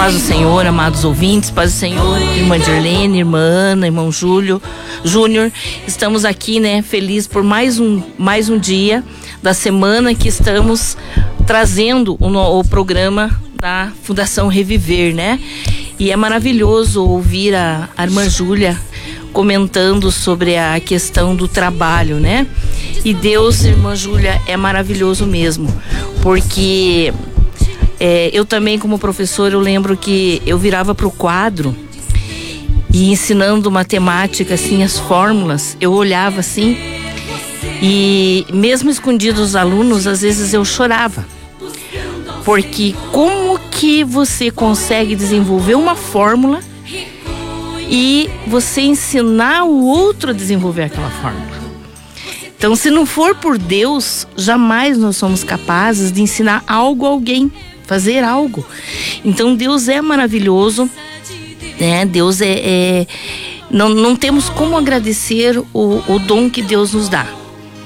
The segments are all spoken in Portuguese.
Paz do Senhor, amados ouvintes, paz do Senhor, irmã Dirlene, irmã Ana, irmão Júnior. Estamos aqui, né, felizes por mais um dia da semana que estamos trazendo o programa da Fundação Reviver, né? E é maravilhoso ouvir a irmã Júlia comentando sobre a questão do trabalho, né? E Deus, irmã Júlia, é maravilhoso mesmo, porque eu também, como professora, eu lembro que eu virava para o quadro e ensinando matemática, assim, as fórmulas, eu olhava assim e mesmo escondido dos alunos, às vezes eu chorava, porque como que você consegue desenvolver uma fórmula e você ensinar o outro a desenvolver aquela fórmula? Então, se não for por Deus, jamais nós somos capazes de ensinar algo a alguém, fazer algo. Então, Deus é maravilhoso, né? Deus não temos como agradecer o dom que Deus nos dá.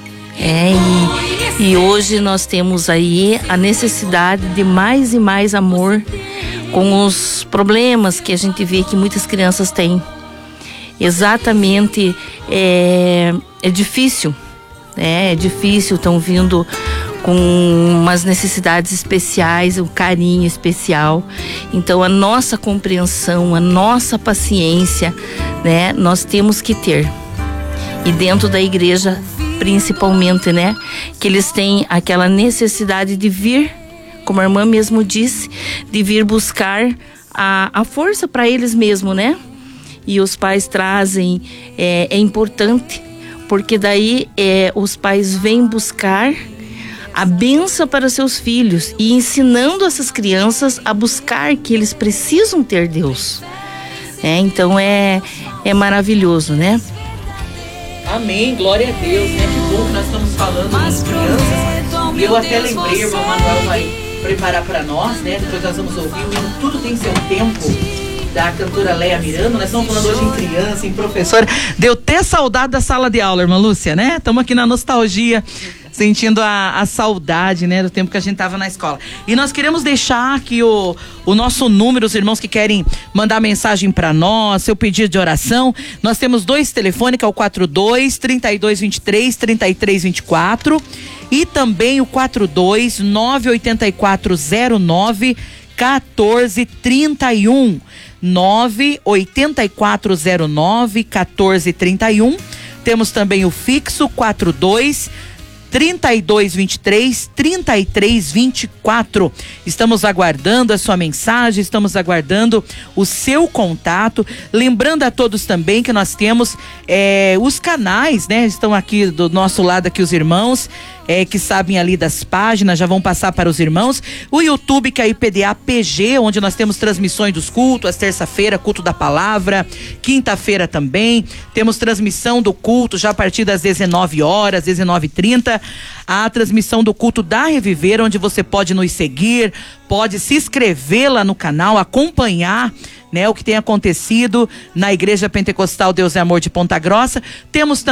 E hoje nós temos aí a necessidade de mais e mais amor com os problemas que a gente vê que muitas crianças têm. Exatamente, é difícil, né? É difícil, estão vindo com umas necessidades especiais, um carinho especial. Então, a nossa compreensão, a nossa paciência, né, nós temos que ter. E dentro da igreja, principalmente, né, que eles têm aquela necessidade de vir, como a irmã mesmo disse, de vir buscar a força para eles mesmos, né? E os pais trazem, é importante, porque daí os pais vêm buscar a bênção para seus filhos e ensinando essas crianças a buscar que eles precisam ter Deus. Então é maravilhoso, né? Amém, glória a Deus, né? Que bom que nós estamos falando com as crianças. Eu até lembrei, o irmão Manuel vai preparar para nós, né? Depois nós vamos ouvir o hino Tudo Tem Seu Tempo, da cantora Leia Miranda. Nós estamos falando hoje em criança, em professora. Deu até saudade da sala de aula, irmã Lúcia, né? Estamos aqui na nostalgia, sentindo a saudade, né, do tempo que a gente estava na escola. E nós queremos deixar aqui o nosso número, os irmãos que querem mandar mensagem para nós, seu pedido de oração. Nós temos 2 telefones, que é o 42-3223-3324 e também o 42-98409-1431. 98409-1431. Temos também o fixo 42-3223-3324. Estamos aguardando a sua mensagem, estamos aguardando o seu contato. Lembrando a todos também que nós temos os canais, né? Estão aqui do nosso lado aqui os irmãos que sabem ali das páginas, já vão passar para os irmãos. O YouTube, que é a IPDA PG, onde nós temos transmissões dos cultos, às terça-feira, culto da palavra, quinta-feira também, temos transmissão do culto já a partir das 19 horas, 19h30, a transmissão do culto da Reviver, onde você pode nos seguir, pode se inscrever lá no canal, acompanhar, né, o que tem acontecido na Igreja Pentecostal Deus é Amor de Ponta Grossa. Temos